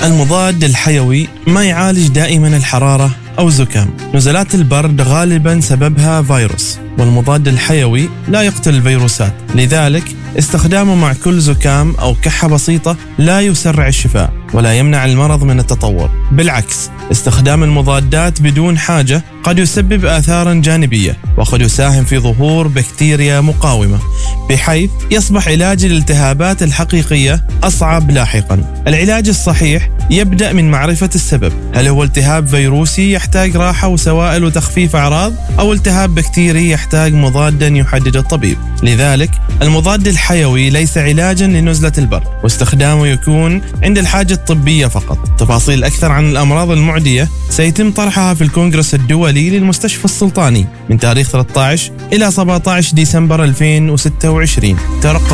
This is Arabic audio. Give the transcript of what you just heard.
المضاد الحيوي ما يعالج دائما الحرارة أو الزكام. نزلات البرد غالبا سببها فيروس، والمضاد الحيوي لا يقتل الفيروسات، لذلك استخدامه مع كل زكام أو كحة بسيطة لا يسرع الشفاء ولا يمنع المرض من التطور. بالعكس، استخدام المضادات بدون حاجة قد يسبب آثارا جانبية وقد يساهم في ظهور بكتيريا مقاومة، بحيث يصبح علاج الالتهابات الحقيقية أصعب لاحقا. العلاج الصحيح يبدأ من معرفة السبب، هل هو التهاب فيروسي يحتاج راحة وسوائل وتخفيف أعراض، أو التهاب بكتيري يحتاج مضادا يحدد الطبيب. لذلك المضاد الحيوي ليس علاجا لنزلة البرد، واستخدامه يكون عند الحاجة الطبية فقط. تفاصيل أكثر عن الأمراض المعدية سيتم طرحها في الكونغرس الدولي للمستشفى السلطاني من تاريخ 13 إلى 17 ديسمبر 2026. ترقبوا.